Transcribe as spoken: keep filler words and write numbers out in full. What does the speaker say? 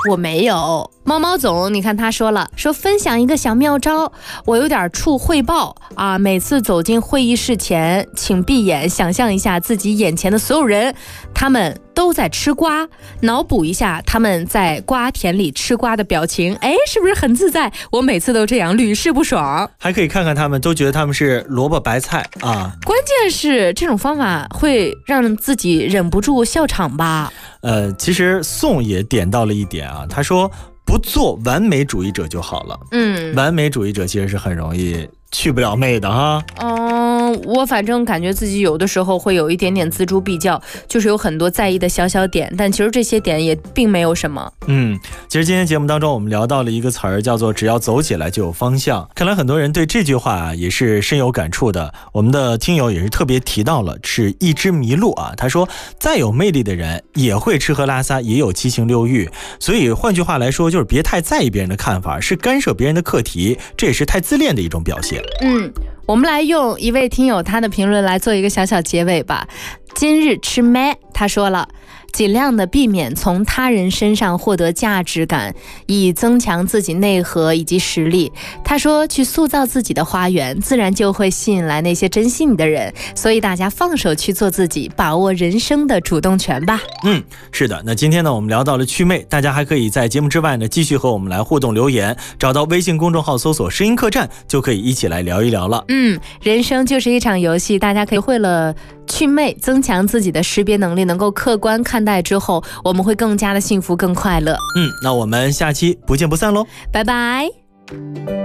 我没有。猫猫总，你看他说了，说分享一个小妙招，我有点怵汇报啊。每次走进会议室前，请闭眼想象一下自己眼前的所有人，他们都在吃瓜，脑补一下他们在瓜田里吃瓜的表情，哎，是不是很自在？我每次都这样，屡试不爽。 还可以看看他们，都觉得他们是萝卜白菜啊。 关键是这种方法会让自己忍不住笑场吧？ 呃，其实宋也点到了一点啊，他说不做完美主义者就好了。嗯，完美主义者其实是很容易去不了妹的哈。 嗯，我反正感觉自己有的时候会有一点点锱铢必较，就是有很多在意的小小点，但其实这些点也并没有什么。 嗯，其实今天节目当中我们聊到了一个词儿，叫做只要走起来就有方向。看来很多人对这句话啊也是深有感触的。我们的听友也是特别提到了，是一只麋鹿啊，他说再有魅力的人也会吃喝拉撒，也有七情六欲，所以换句话来说，就是别太在意别人的看法，是干涉别人的课题，这也是太自恋的一种表现。 嗯，我们来用一位听友他的评论来做一个小小结尾吧。今日吃麦，他说了，尽量的避免从他人身上获得价值感，以增强自己内核以及实力。他说，去塑造自己的花园，自然就会吸引来那些珍惜你的人。所以大家放手去做自己，把握人生的主动权吧。 嗯，是的。那今天呢，我们聊到了祛魅，大家还可以在节目之外呢，继续和我们来互动留言，找到微信公众号搜索声音客栈，就可以一起来聊一聊了。 嗯，人生就是一场游戏，大家可以会了祛魅，增强自己的识别能力，能够客观看待之后，我们会更加的幸福更快乐。 嗯，那我们下期不见不散喽， 拜拜。